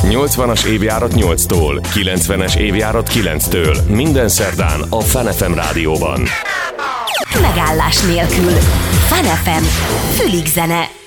80-as évjárat 8-tól, 90-es évjárat 9-től. Minden szerdán a Fun FM rádióban. Megállás nélkül. Fun FM. Fülig zene.